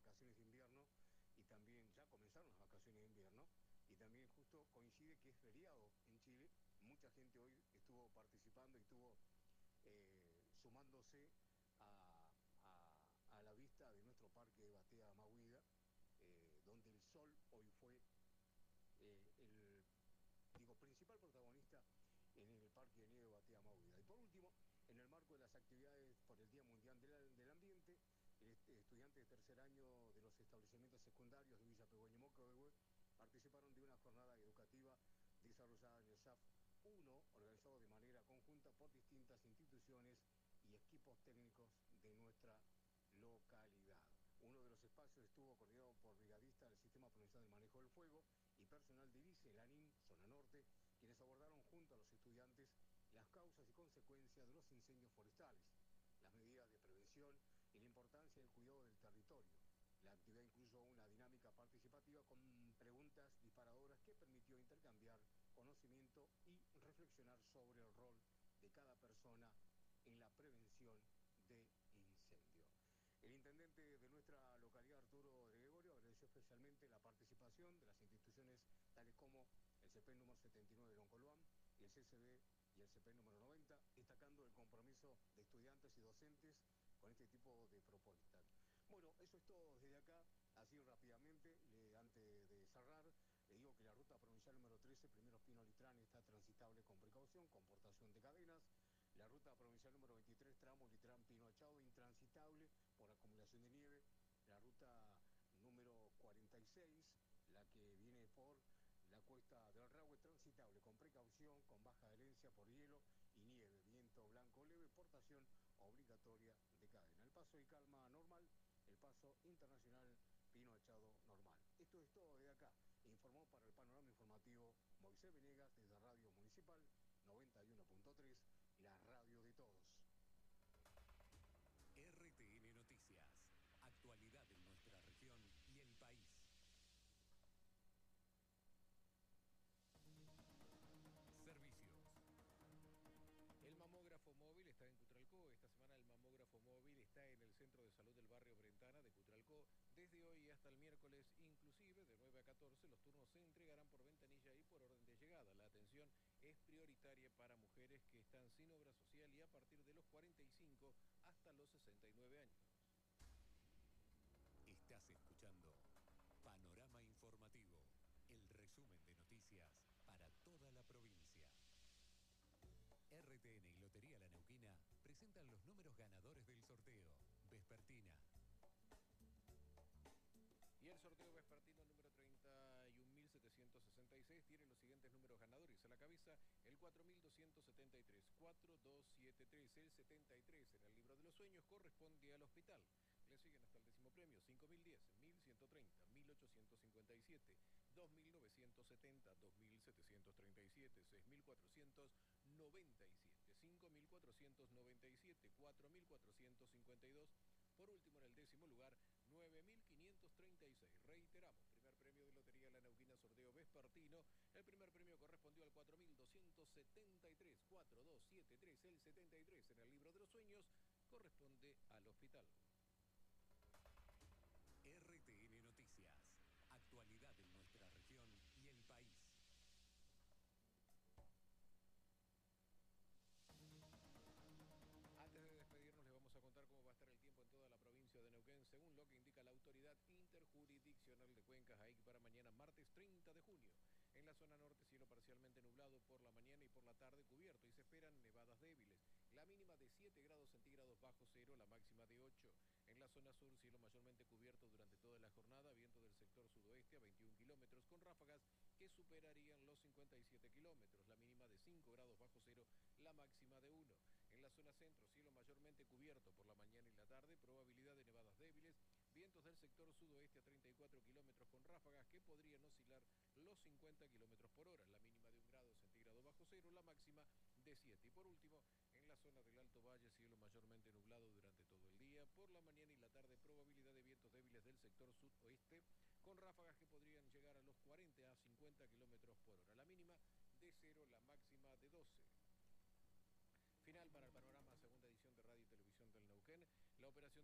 vacaciones de invierno y también ya comenzaron las vacaciones de invierno y también justo coincide que es feriado en Chile. Mucha gente hoy estuvo participando y estuvo sumándose a la vista de nuestro parque de Batea Mahuida, donde el sol hoy fue el principal protagonista en el Parque de Nieve Batea Mahuida. Y por último, en el marco de las actividades por el Día Mundial del Ambiente, estudiantes de tercer año de los establecimientos secundarios de Villa Pegüeño y Moquegüe participaron de una jornada educativa desarrollada en el SAF 1, organizado de manera conjunta por distintas instituciones y equipos técnicos de nuestra localidad. Uno de los espacios estuvo coordinado por brigadistas del Sistema Provincial de Manejo del Fuego y personal de ICE, el ANIM, Zona Norte, quienes abordaron junto a los estudiantes las causas y consecuencias de los incendios forestales, las medidas de prevención y la importancia del cuidado del territorio. La actividad incluyó una dinámica participativa con preguntas disparadoras que permitió intercambiar conocimiento y reflexionar sobre el rol de cada persona en la prevención de incendios. El intendente de nuestra localidad, Arturo de Gregorio, agradeció especialmente la participación de las instituciones tales como el CP número 79 de Loncolván, el CCB y el CP número 90, destacando el compromiso de estudiantes y docentes con este tipo de propuestas. Bueno, eso es todo desde acá, así rápidamente, antes de cerrar, le digo que la ruta provincial número 13, Primeros Pino Litrán, está transitable con precaución, con portación de cadenas. La ruta provincial número 23, tramo Litrán Pino Achado, intransitable por acumulación de nieve. La ruta número 46, la que viene por la cuesta del Rahue, transitable con precaución, con baja adherencia por hielo y nieve, viento blanco leve, portación obligatoria de cadena. El paso y calma normal, el paso internacional Pino Achado normal. Esto es todo de acá. Informó para el panorama informativo Moisés Venegas desde Radio Municipal 91.3, la radio de todos. RTN Noticias. Actualidad en nuestra región y el país. Servicios. El mamógrafo móvil está en Cutralcó. Esta semana el mamógrafo móvil está en el Centro de Salud del Barrio Brentana de Cutralcó. Desde hoy hasta el miércoles, inclusive de 9 a 14, los turnos se entregarán por ventanilla y por orden de llegada. La atención es prioritaria para mujeres que están sin obra social y a partir de los 45 hasta los 69 años. Estás escuchando Panorama Informativo, el resumen de noticias para toda la provincia. RTN y Lotería La Neuquina presentan los números ganadores del sorteo vespertina. Y el sorteo vespertino número 31.766 tiene los siguientes números ganadores. A la cabeza, el 4.273, 4273, el 73 en el libro de los sueños corresponde al hospital. Le siguen hasta el décimo premio, 5.010, 1.130, 1.857, 2.970, 2.737, 6.497, 5.497, 4.452. Por último, en el décimo lugar, 9.536. Reiteramos, primer premio de Lotería La Neuquina, sorteo vespertino. El primer premio correspondió al 4.273, 4273, el 73 en el libro de los sueños corresponde al hospital. RTN Noticias. Actualidad en nuestra región y el país. Antes de despedirnos, les vamos a contar cómo va a estar el tiempo en toda la provincia de Neuquén, según lo que indica la Autoridad Interjurisdiccional de Cuencas, AIC, para mañana, martes 30 de junio. En la zona norte, cielo parcialmente nublado por la mañana y por la tarde cubierto, y se esperan nevadas débiles. La mínima de 7 grados centígrados bajo cero, la máxima de 8. En la zona sur, cielo mayormente cubierto durante toda la jornada, viento del sector sudoeste a 21 kilómetros, con ráfagas que superarían los 57 kilómetros. La mínima de 5 grados bajo cero, la máxima de 1. En la zona centro, cielo mayormente cubierto por la mañana y la tarde, probabilidad de nevadas débiles, vientos del sector sudoeste a 34 kilómetros con ráfagas que podrían oscilar los 50 kilómetros por hora, la mínima de 1 grado centígrado bajo cero, la máxima de 7. Y por último, en la zona del Alto Valle, cielo mayormente nublado durante todo el día, por la mañana y la tarde, probabilidad de vientos débiles del sector sudoeste, con ráfagas que podrían llegar a los 40 a 50 kilómetros por hora, la mínima de 0, la máxima de 12.